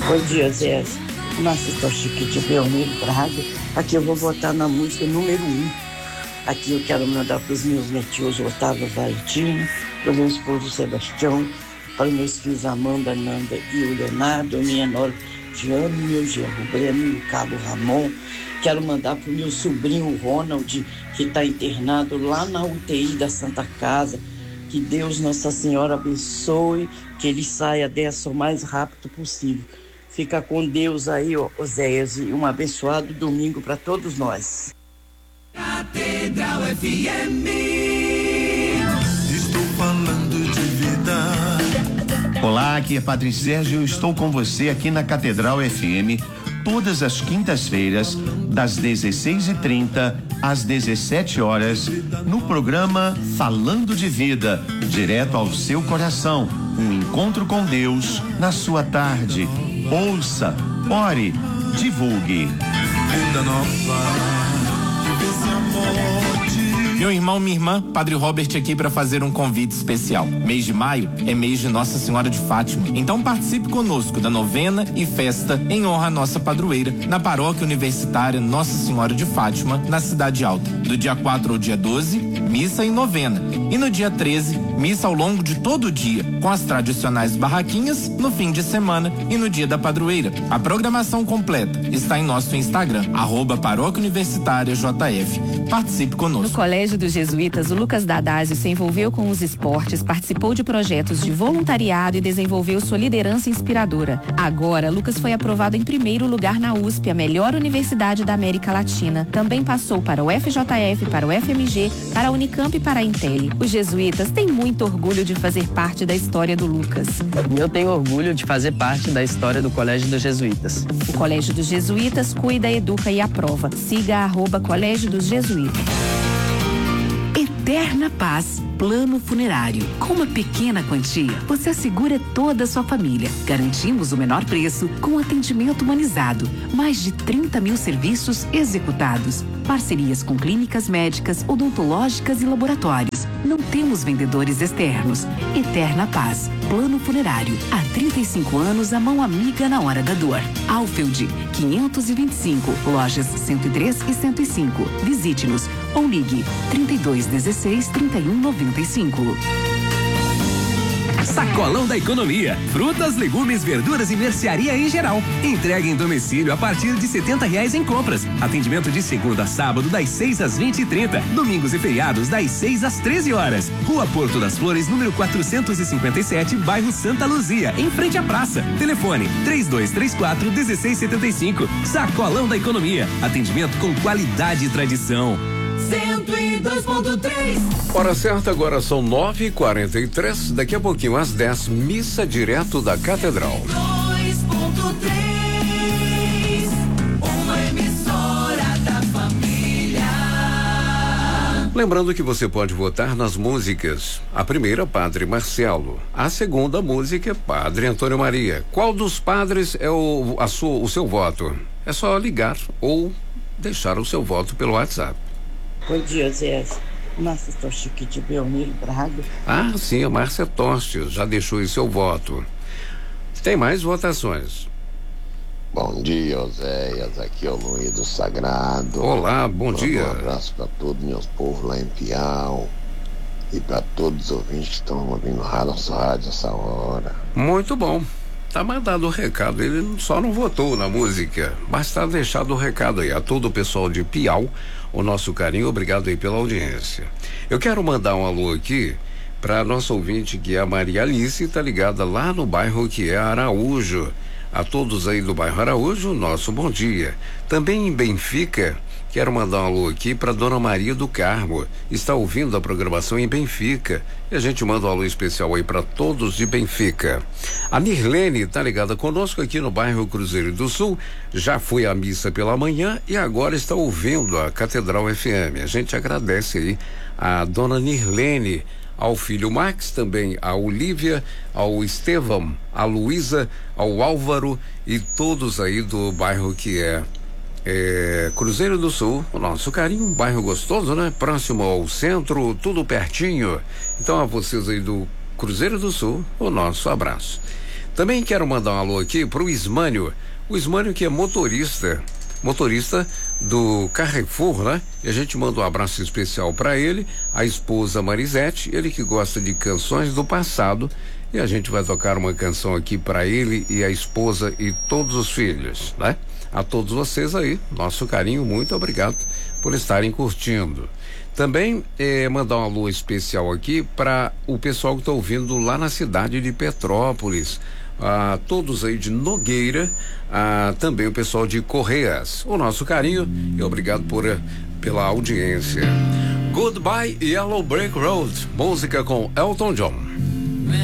Bom dia, Zé. Nossa, estou chique de Belmiro Braga. Aqui eu vou votar na música número 1. Aqui eu quero mandar para os meus netinhos Otávio Valentino, para o meu esposo Sebastião, para os meus filhos Amanda, Nanda e o Leonardo, minha nora Diana, meu genro Breno e o Cabo Ramon. Quero mandar para o meu sobrinho Ronald, que está internado lá na UTI da Santa Casa. Que Deus, Nossa Senhora, abençoe, que ele saia dessa o mais rápido possível. Fica com Deus aí, Oséias, e um abençoado domingo para todos nós. Catedral FM. Estou falando de vida. Olá, aqui é Padre Sérgio. Eu estou com você aqui na Catedral FM todas as quintas-feiras, das 16h30 às 17 horas, no programa Falando de Vida, direto ao seu coração. Um encontro com Deus na sua tarde. Ouça, ore, divulgue. Vida nova. Meu irmão, minha irmã, Padre Robert aqui para fazer um convite especial. Mês de maio é mês de Nossa Senhora de Fátima. Então participe conosco da novena e festa em honra à nossa padroeira na Paróquia Universitária Nossa Senhora de Fátima, na Cidade Alta. Do dia 4 ao dia 12, missa e novena. E no dia 13, missa ao longo de todo o dia, com as tradicionais barraquinhas no fim de semana e no dia da padroeira. A programação completa está em nosso Instagram, @Paróquia Universitária JF. Participe conosco. No Colégio dos Jesuítas, o Lucas Dadásio se envolveu com os esportes, participou de projetos de voluntariado e desenvolveu sua liderança inspiradora. Agora, Lucas foi aprovado em primeiro lugar na USP, a melhor universidade da América Latina. Também passou para o FJF, para o FMG, para a Unicamp e para a Intel. Os jesuítas têm muito orgulho de fazer parte da história do Lucas. Eu tenho orgulho de fazer parte da história do Colégio dos Jesuítas. O Colégio dos Jesuítas cuida, educa e aprova. Siga @Colégio dos Jesuítas. Eterna Paz Plano Funerário. Com uma pequena quantia, você assegura toda a sua família. Garantimos o menor preço com atendimento humanizado. Mais de 30 mil serviços executados. Parcerias com clínicas médicas, odontológicas e laboratórios. Não temos vendedores externos. Eterna Paz Plano Funerário. Há 35 anos, a mão amiga na hora da dor. Alfield 525, lojas 103 e 105. Visite-nos ou ligue 3216 3195. Sacolão da Economia. Frutas, legumes, verduras e mercearia em geral. Entrega em domicílio a partir de R$70 em compras. Atendimento de segunda a sábado das 6 às 20h30. Domingos e feriados das 6 às 13 horas. Rua Porto das Flores, número 457, bairro Santa Luzia, em frente à praça. Telefone 3234-1675. Sacolão da Economia. Atendimento com qualidade e tradição. 102.3. Hora certa, agora são 9h43. Daqui a pouquinho, às 10, missa direto da Catedral. 2.3, uma emissora da família. Lembrando que você pode votar nas músicas. A primeira, Padre Marcelo. A segunda música, Padre Antônio Maria. Qual dos padres é o seu voto? É só ligar ou deixar o seu voto pelo WhatsApp. Bom dia, Zé. Nossa, estou chique de Belmiro Braga. Ah, sim, a Márcia Tostes já deixou aí seu voto. Tem mais votações. Bom dia, Oséias. Aqui é o Luiz do Sagrado. Olá, bom dia. Um abraço para todos meus povos lá em Piau e para todos os ouvintes que estão ouvindo nossa rádio essa hora. Muito bom. Tá mandado o recado. Ele só não votou na música, mas tá deixado o recado aí a todo o pessoal de Piau. O nosso carinho, obrigado aí pela audiência. Eu quero mandar um alô aqui para nossa ouvinte, que é a Maria Alice, tá ligada lá no bairro que é Araújo. A todos aí do bairro Araújo, nosso bom dia. Também em Benfica, quero mandar um alô aqui para Dona Maria do Carmo. Está ouvindo a programação em Benfica. E a gente manda um alô especial aí para todos de Benfica. A Nirlene tá ligada conosco aqui no bairro Cruzeiro do Sul. Já foi à missa pela manhã e agora está ouvindo a Catedral FM. A gente agradece aí a Dona Nirlene, ao filho Max, também a Olívia, ao Estevão, a Luísa, ao Álvaro e todos aí do bairro que é Cruzeiro do Sul. O nosso carinho, um bairro gostoso, né? Próximo ao centro, tudo pertinho. Então a vocês aí do Cruzeiro do Sul, o nosso abraço. Também quero mandar um alô aqui pro Ismânio. O Ismânio que é motorista do Carrefour, né? E a gente manda um abraço especial para ele, a esposa Marisete, ele que gosta de canções do passado, e a gente vai tocar uma canção aqui para ele e a esposa e todos os filhos, né? A todos vocês aí, nosso carinho, muito obrigado por estarem curtindo. Também mandar um alô especial aqui para o pessoal que está ouvindo lá na cidade de Petrópolis, a todos aí de Nogueira, também o pessoal de Correias. O nosso carinho e obrigado pela audiência. Goodbye Yellow Brick Road, música com Elton John.